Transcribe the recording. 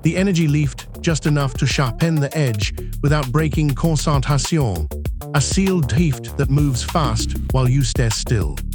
The energy lift just enough to sharpen the edge without breaking concentration. A sealed lift that moves fast while you stare still.